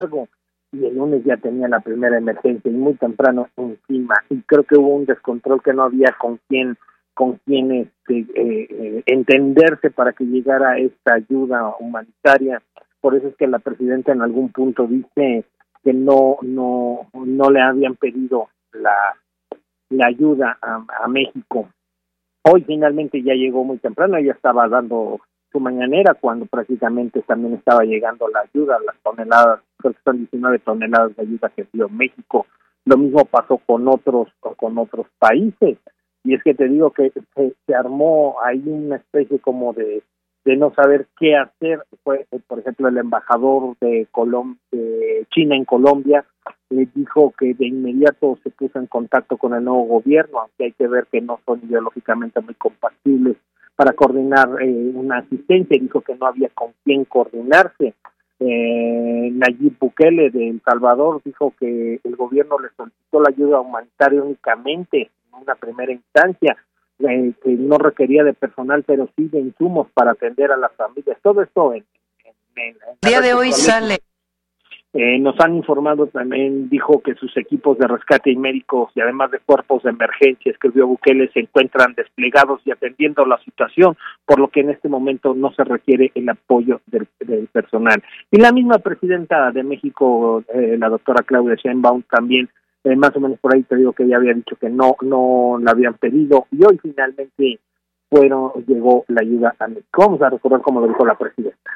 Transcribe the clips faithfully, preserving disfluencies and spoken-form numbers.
embargo, y el lunes ya tenía la primera emergencia y muy temprano encima, y creo que hubo un descontrol que no había con quién con quién este, eh, eh, entenderse para que llegara esta ayuda humanitaria. Por eso es que la presidenta en algún punto dice que no no no le habían pedido la la ayuda a, a México. Hoy finalmente ya llegó muy temprano, ella estaba dando su mañanera cuando prácticamente también estaba llegando la ayuda, las toneladas, creo que son diecinueve toneladas de ayuda que dio México. Lo mismo pasó con otros con otros países, y es que te digo que se, se armó ahí una especie como de de no saber qué hacer. Fue, por ejemplo, el embajador de, Colom de China en Colombia eh, dijo que de inmediato se puso en contacto con el nuevo gobierno, aunque hay que ver que no son ideológicamente muy compatibles, para coordinar eh, una asistencia. Dijo que no había con quién coordinarse. Eh, Nayib Bukele de El Salvador dijo que el gobierno le solicitó la ayuda humanitaria únicamente en una primera instancia, Eh, que no requería de personal, pero sí de insumos para atender a las familias. Todo esto en, en, en, en el día de hoy sale. Eh, nos han informado también, dijo que sus equipos de rescate y médicos y además de cuerpos de emergencia, escribió Bukele, se encuentran desplegados y atendiendo la situación, por lo que en este momento no se requiere el apoyo del, del personal. Y la misma presidenta de México, eh, la doctora Claudia Sheinbaum, también Eh, más o menos por ahí te digo que ya había dicho que no no la habían pedido, y hoy finalmente fueron llegó la ayuda a México. Vamos a recordar cómo lo dijo la presidenta.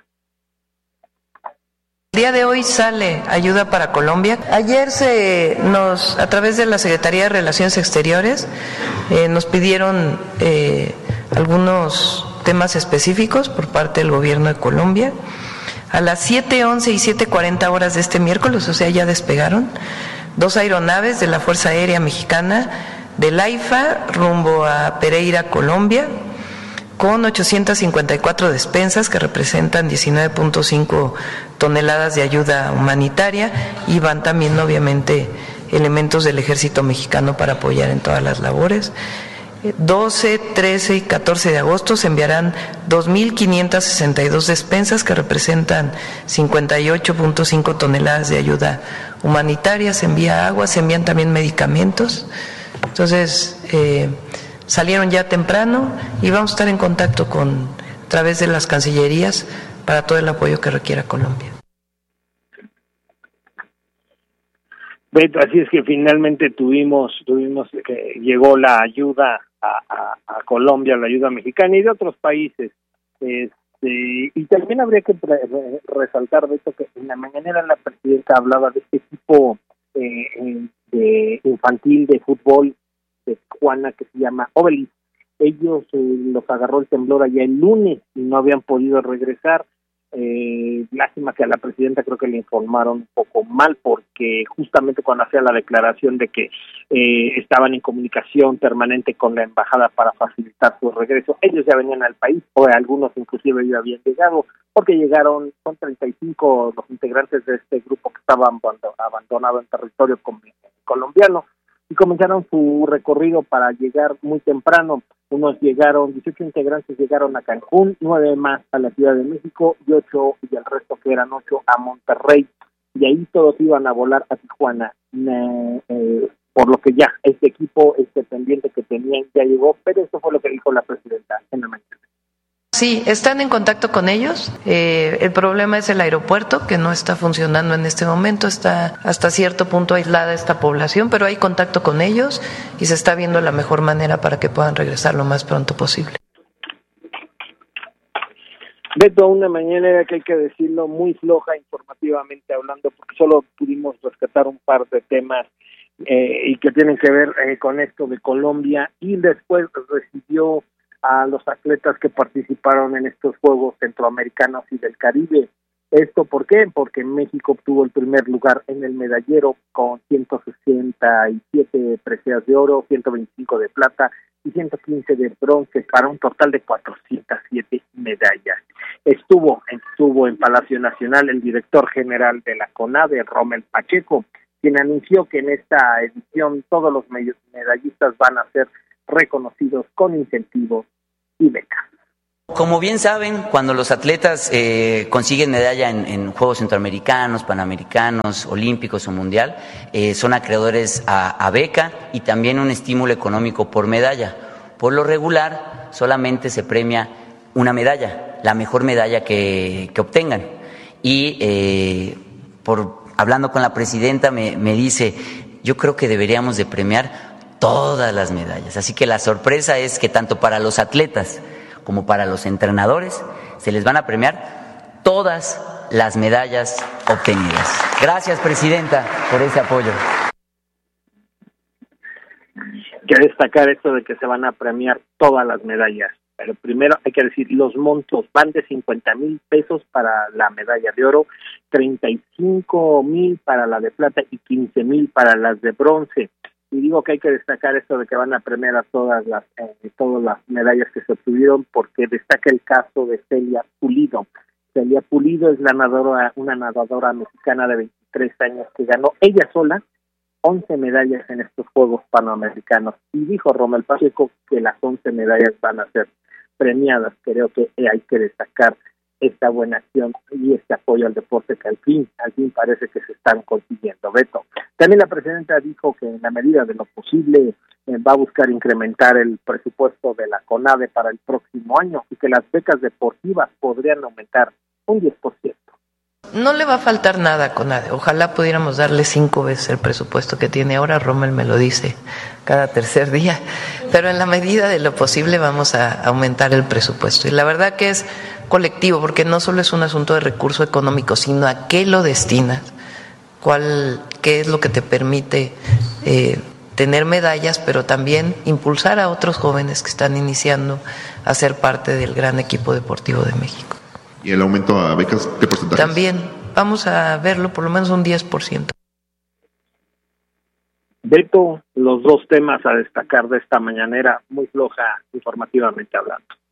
El día de hoy sale ayuda para Colombia. Ayer se nos, a través de la Secretaría de Relaciones Exteriores, eh, nos pidieron eh, algunos temas específicos por parte del gobierno de Colombia. A las siete once y siete cuarenta horas de este miércoles, o sea, ya despegaron dos aeronaves de la Fuerza Aérea Mexicana del AIFA rumbo a Pereira, Colombia, con ochocientas cincuenta y cuatro despensas que representan diecinueve punto cinco toneladas de ayuda humanitaria, y van también obviamente elementos del Ejército Mexicano para apoyar en todas las labores. doce, trece y catorce de agosto se enviarán dos mil quinientas sesenta y dos despensas que representan cincuenta y ocho punto cinco toneladas de ayuda humanitaria. Se envía agua, se envían también medicamentos. Entonces, eh, salieron ya temprano y vamos a estar en contacto con, a través de las cancillerías, para todo el apoyo que requiera Colombia. Beto, así es que finalmente tuvimos, tuvimos que llegó la ayuda a, a, a Colombia, la ayuda mexicana y de otros países. Este, y también habría que re, resaltar de esto que en la mañanera la presidenta hablaba de este equipo eh, de infantil de fútbol de Tijuana que se llama Obelis. Ellos eh, los agarró el temblor allá el lunes y no habían podido regresar. Eh, lástima que a la presidenta creo que le informaron un poco mal, porque justamente cuando hacía la declaración de que eh, estaban en comunicación permanente con la embajada para facilitar su regreso, ellos ya venían al país, o algunos inclusive ya habían llegado, porque llegaron, son treinta y cinco los integrantes de este grupo que estaban abandonado en territorio colombiano, y comenzaron su recorrido para llegar muy temprano. Unos llegaron, dieciocho integrantes llegaron a Cancún, nueve más a la Ciudad de México y ocho, y el resto que eran ocho a Monterrey, y ahí todos iban a volar a Tijuana, eh, eh, por lo que ya este equipo, este pendiente que tenían ya llegó, pero eso fue lo que dijo la presidenta en la mañana. Sí, están en contacto con ellos. Eh, el problema es el aeropuerto, que no está funcionando en este momento. Está hasta cierto punto aislada esta población, pero hay contacto con ellos y se está viendo la mejor manera para que puedan regresar lo más pronto posible. Beto, una mañana que hay que decirlo muy floja informativamente hablando, porque solo pudimos rescatar un par de temas eh, y que tienen que ver eh, con esto de Colombia, y después recibió a los atletas que participaron en estos Juegos Centroamericanos y del Caribe. ¿Esto por qué? Porque México obtuvo el primer lugar en el medallero con ciento sesenta y siete preseas de oro, ciento veinticinco de plata y ciento quince de bronce, para un total de cuatrocientas siete medallas. Estuvo, estuvo en Palacio Nacional el director general de la CONADE, Rommel Pacheco, quien anunció que en esta edición todos los medallistas van a ser reconocidos con incentivos y becas. Como bien saben, cuando los atletas eh, consiguen medalla en, en Juegos Centroamericanos, Panamericanos, Olímpicos o Mundial, eh, son acreedores a, a beca y también un estímulo económico por medalla. Por lo regular, solamente se premia una medalla, la mejor medalla que, que obtengan. Y eh, por hablando con la presidenta me, me dice, yo creo que deberíamos de premiar todas las medallas. Así que la sorpresa es que tanto para los atletas como para los entrenadores, se les van a premiar todas las medallas obtenidas. Gracias, presidenta, por ese apoyo. Hay que destacar esto de que se van a premiar todas las medallas, pero primero hay que decir, los montos van de cincuenta mil pesos para la medalla de oro, treinta y cinco mil para la de plata y quince mil para las de bronce. Y digo que hay que destacar esto de que van a premiar a todas las eh, todas las medallas que se obtuvieron, porque destaca el caso de Celia Pulido. Celia Pulido es la nadadora, una nadadora mexicana de veintitrés años que ganó ella sola once medallas en estos Juegos Panamericanos. Y dijo Rommel Pacheco que las once medallas van a ser premiadas. Creo que hay que destacar esta buena acción y este apoyo al deporte que al fin, al fin parece que se están consiguiendo. Beto. También la presidenta dijo que en la medida de lo posible eh, va a buscar incrementar el presupuesto de la CONADE para el próximo año y que las becas deportivas podrían aumentar un diez por ciento. No le va a faltar nada a CONADE. Ojalá pudiéramos darle cinco veces el presupuesto que tiene ahora. Rommel me lo dice cada tercer día. Pero en la medida de lo posible vamos a aumentar el presupuesto. Y la verdad que es colectivo, porque no solo es un asunto de recurso económico, sino a qué lo destinas, cuál, qué es lo que te permite eh, tener medallas, pero también impulsar a otros jóvenes que están iniciando a ser parte del gran equipo deportivo de México. ¿Y el aumento a becas qué porcentaje? También vamos a verlo por lo menos un diez por ciento. Beto, los dos temas a destacar de esta mañanera, muy floja informativamente hablando.